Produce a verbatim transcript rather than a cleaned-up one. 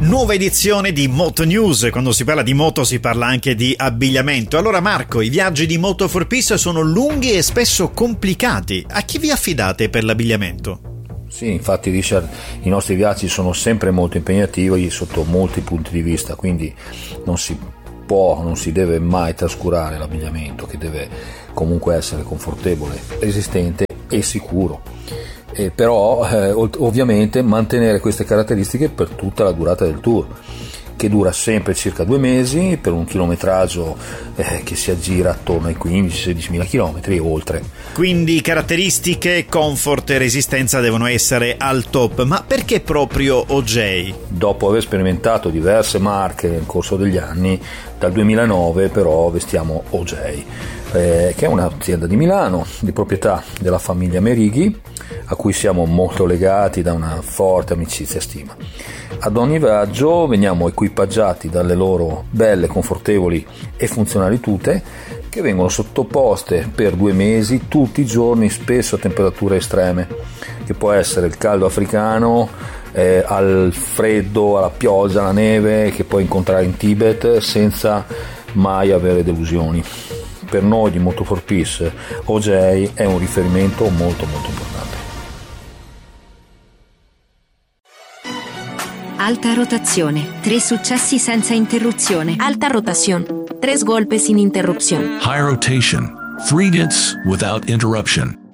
Nuova edizione di Moto News. Quando si parla di moto si parla anche di abbigliamento. Allora Marco, i viaggi di Moto for Peace sono lunghi e spesso complicati. A chi vi affidate per l'abbigliamento? Sì, infatti Richard, i nostri viaggi sono sempre molto impegnativi sotto molti punti di vista, quindi non si può, non si deve mai trascurare l'abbigliamento, che deve comunque essere confortevole, resistente e sicuro. Eh, però eh, ovviamente mantenere queste caratteristiche per tutta la durata del tour, che dura sempre circa due mesi per un chilometraggio eh, che si aggira attorno ai quindici sedici mila chilometri e oltre. Quindi caratteristiche, comfort e resistenza devono essere al top. Ma perché proprio O J? Dopo aver sperimentato diverse marche nel corso degli anni, dal duemilanove però vestiamo O J, eh, che è un'azienda di Milano di proprietà della famiglia Merighi, a cui siamo molto legati da una forte amicizia e stima. Ad ogni viaggio veniamo equipaggiati dalle loro belle, confortevoli e funzionali tute, che vengono sottoposte per due mesi tutti i giorni, spesso a temperature estreme, che può essere il caldo africano, eh, al freddo, alla pioggia, alla neve che puoi incontrare in Tibet, senza mai avere delusioni. Per noi di Moto for Peace O J è un riferimento molto molto importante. Alta rotazione, tre successi senza interruzione. Alta rotación, tres golpes sin interrupción. High rotation, three hits without interruption.